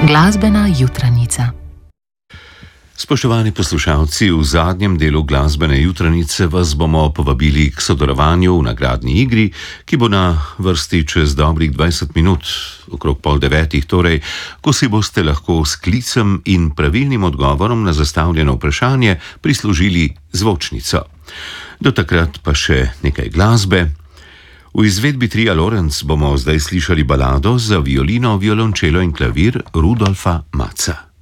Glasbena jutranica. Spoštovani poslušalci, v zadnjem delu glasbene jutranice vas bomo povabili k sodelovanju v nagradni igri, ki bo na vrsti čez dobrih 20 minut, okrog 8:30 torej, ko si boste lahko s klicem in pravilnim odgovorom na zastavljeno vprašanje prislužili zvočnico. Do takrat pa še nekaj glasbe. V izvedbi tria Lorenz bomo zdaj slišali balado za violino, violončelo in klavir Rudolfa Matza.